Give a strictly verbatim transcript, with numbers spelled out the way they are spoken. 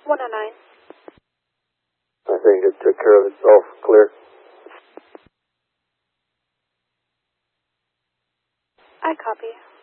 one oh nine. I think it took care of itself. Clear. I copy.